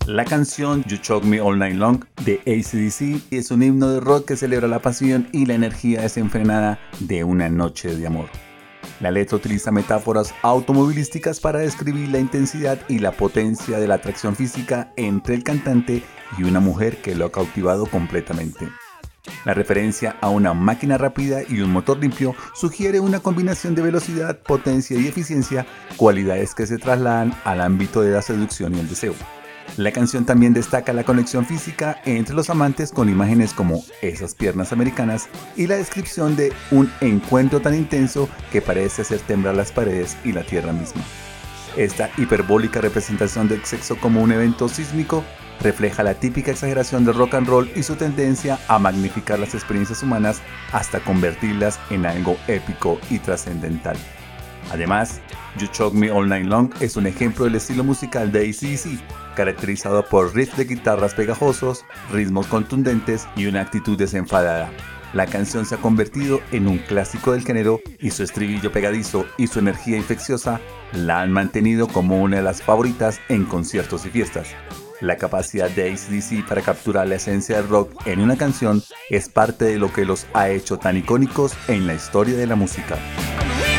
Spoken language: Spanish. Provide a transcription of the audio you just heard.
La canción You Choke Me All Night Long de AC/DC es un himno de rock que celebra la pasión y la energía desenfrenada de una noche de amor. La letra utiliza metáforas automovilísticas para describir la intensidad y la potencia de la atracción física entre el cantante y una mujer que lo ha cautivado completamente. La referencia a una máquina rápida y un motor limpio sugiere una combinación de velocidad, potencia y eficiencia, cualidades que se trasladan al ámbito de la seducción y el deseo. La canción también destaca la conexión física entre los amantes con imágenes como esas piernas americanas y la descripción de un encuentro tan intenso que parece hacer temblar las paredes y la tierra misma. Esta hiperbólica representación del sexo como un evento sísmico refleja la típica exageración del rock and roll y su tendencia a magnificar las experiencias humanas hasta convertirlas en algo épico y trascendental. Además, You Choke Me All Night Long es un ejemplo del estilo musical de AC/DC, caracterizado por riffs de guitarras pegajosos, ritmos contundentes y una actitud desenfadada. La canción se ha convertido en un clásico del género y su estribillo pegadizo y su energía infecciosa la han mantenido como una de las favoritas en conciertos y fiestas. La capacidad de AC/DC para capturar la esencia del rock en una canción es parte de lo que los ha hecho tan icónicos en la historia de la música.